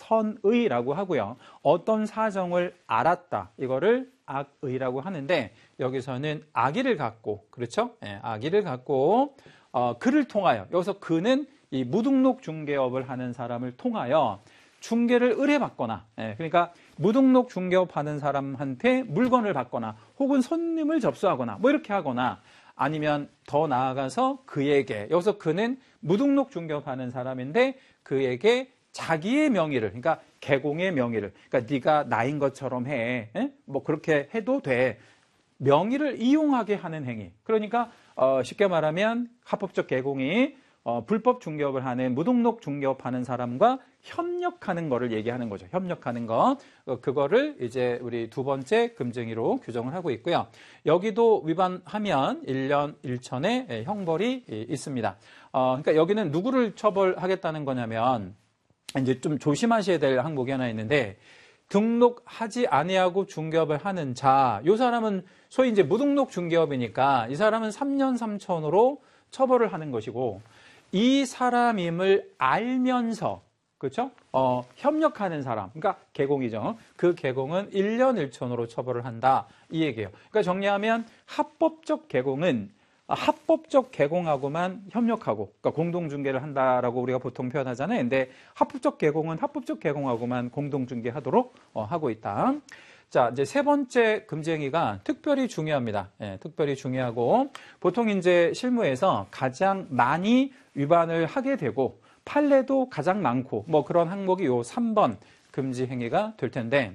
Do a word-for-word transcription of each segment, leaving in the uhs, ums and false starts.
선의라고 하고요. 어떤 사정을 알았다. 이거를 악의라고 하는데 여기서는 악의를 갖고 그렇죠? 예, 악의를 갖고 어, 그를 통하여 여기서 그는 이 무등록 중개업을 하는 사람을 통하여 중개를 의뢰받거나 예, 그러니까 무등록 중개업 하는 사람한테 물건을 받거나 혹은 손님을 접수하거나 뭐 이렇게 하거나 아니면 더 나아가서 그에게 여기서 그는 무등록 중개업 하는 사람인데 그에게 자기의 명의를 그러니까 개공의 명의를 그러니까 네가 나인 것처럼 해. 예? 뭐 그렇게 해도 돼. 명의를 이용하게 하는 행위. 그러니까 어, 쉽게 말하면 합법적 개공이 어, 불법 중개업을 하는 무등록 중개업 하는 사람과 협력하는 거를 얘기하는 거죠. 협력하는 거. 어, 그거를 이제 우리 두 번째 금증이로 규정을 하고 있고요. 여기도 위반하면 일 년 일 천의 형벌이 있습니다. 어, 그러니까 여기는 누구를 처벌하겠다는 거냐면 이제 좀 조심하셔야 될 항목이 하나 있는데 등록하지 아니하고 중개업을 하는 자, 이 사람은 소위 이제 무등록 중개업이니까 이 사람은 삼 년 삼 천으로 처벌을 하는 것이고 이 사람임을 알면서 그렇죠? 어, 협력하는 사람, 그러니까 개공이죠. 그 개공은 일 년 일 천으로 처벌을 한다 이 얘기예요. 그러니까 정리하면 합법적 개공은 합법적 개공하고만 협력하고 그러니까 공동중개를 한다라고 우리가 보통 표현하잖아요. 근데 합법적 개공은 합법적 개공하고만 공동중개하도록 어, 하고 있다. 자, 이제 세 번째 금지 행위가 특별히 중요합니다. 예, 특별히 중요하고 보통 이제 실무에서 가장 많이 위반을 하게 되고 판례도 가장 많고 뭐 그런 항목이 요 삼 번 금지 행위가 될 텐데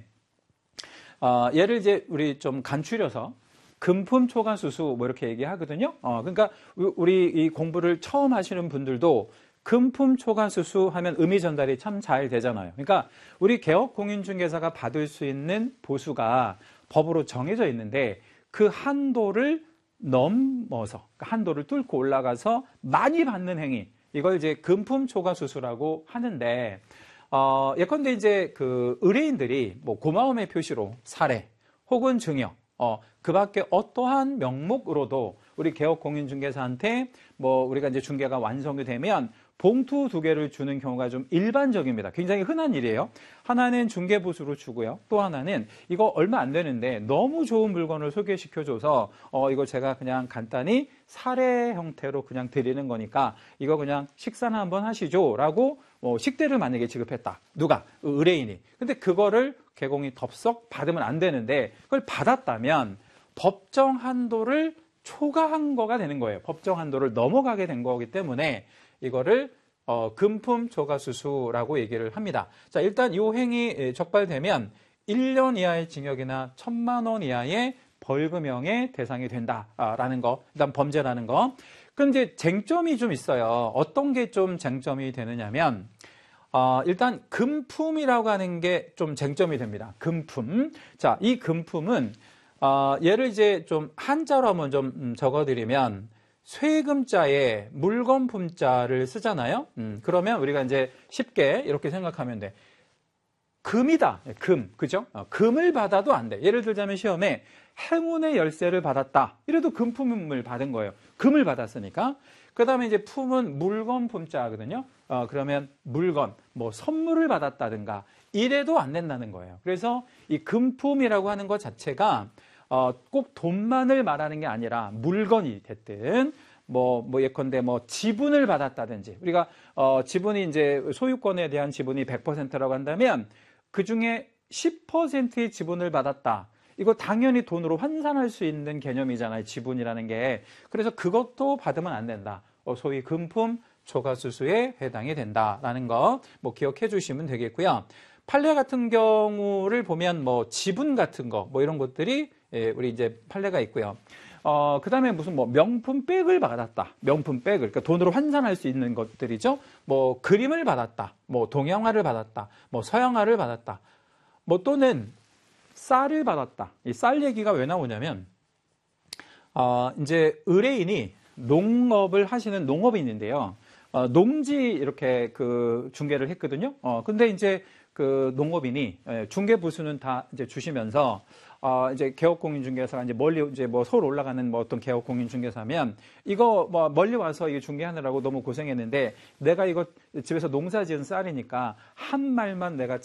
어, 얘를 이제 우리 좀 간추려서 금품 초과수수 뭐 이렇게 얘기하거든요. 어, 그러니까 우리 이 공부를 처음 하시는 분들도 금품 초과수수 하면 의미 전달이 참 잘 되잖아요. 그러니까 우리 개업공인중개사가 받을 수 있는 보수가 법으로 정해져 있는데 그 한도를 넘어서 한도를 뚫고 올라가서 많이 받는 행위 이걸 이제 금품 초과수수라고 하는데 어, 예컨대 이제 그 의뢰인들이 뭐 고마움의 표시로 사례 혹은 증여 어, 그 밖에 어떠한 명목으로도 우리 개업공인중개사한테 뭐 우리가 이제 중개가 완성이 되면 봉투 두 개를 주는 경우가 좀 일반적입니다. 굉장히 흔한 일이에요. 하나는 중개보수로 주고요. 또 하나는 이거 얼마 안 되는데 너무 좋은 물건을 소개시켜줘서 어, 이거 제가 그냥 간단히 사례 형태로 그냥 드리는 거니까 이거 그냥 식사나 한번 하시죠. 라고 뭐 식대를 만약에 지급했다. 누가? 의뢰인이. 근데 그거를 개공이 덥석 받으면 안 되는데 그걸 받았다면 법정 한도를 초과한 거가 되는 거예요. 법정 한도를 넘어가게 된 거기 때문에 이거를 어, 금품 초과수수라고 얘기를 합니다. 자, 일단 이 행위 적발되면 일 년 이하의 징역이나 천만 원 이하의 벌금형의 대상이 된다라는 거. 일단 범죄라는 거. 그럼 이제 쟁점이 좀 있어요. 어떤 게 좀 쟁점이 되느냐면 어, 일단 금품이라고 하는 게 좀 쟁점이 됩니다. 금품. 자, 이 금품은 어, 얘를 이제 좀 한자로 한번 좀 적어드리면 쇠금자에 물건품자를 쓰잖아요. 음, 그러면 우리가 이제 쉽게 이렇게 생각하면 돼. 금이다. 금. 그죠? 어, 금을 받아도 안 돼. 예를 들자면 시험에 행운의 열쇠를 받았다. 이래도 금품을 받은 거예요. 금을 받았으니까. 그 다음에 이제 품은 물건 품자거든요. 어, 그러면 물건, 뭐 선물을 받았다든가 이래도 안 된다는 거예요. 그래서 이 금품이라고 하는 것 자체가 어, 꼭 돈만을 말하는 게 아니라 물건이 됐든 뭐, 뭐 예컨대 뭐 지분을 받았다든지 우리가 어, 지분이 이제 소유권에 대한 지분이 백 퍼센트라고 한다면 그 중에 십 퍼센트의 지분을 받았다. 이거 당연히 돈으로 환산할 수 있는 개념이잖아요. 지분이라는 게. 그래서 그것도 받으면 안 된다. 어, 소위 금품 초과수수에 해당이 된다라는 거 뭐 기억해 주시면 되겠고요. 판례 같은 경우를 보면 뭐 지분 같은 거 뭐 이런 것들이 예, 우리 이제 판례가 있고요. 어, 그 다음에 무슨 뭐 명품 백을 받았다. 명품 백을. 그러니까 돈으로 환산할 수 있는 것들이죠. 뭐 그림을 받았다. 뭐 동양화를 받았다. 뭐 서양화를 받았다. 뭐 또는 쌀을 받았다. 이 쌀 얘기가 왜 나오냐면, 어, 이제 의뢰인이 농업을 하시는 농업인인데요. 어, 농지 이렇게 그 중개를 했거든요. 어, 근데 이제 그 농업인이 중개 부수는 다 이제 주시면서 어, 이제 개업공인중개사가 이제 멀리 이제 뭐 서울 올라가는 뭐 어떤 개업공인중개사면 이거 뭐 멀리 와서 이게 중개하느라고 너무 고생했는데 내가 이거 집에서 농사 지은 쌀이니까 한 말만 내가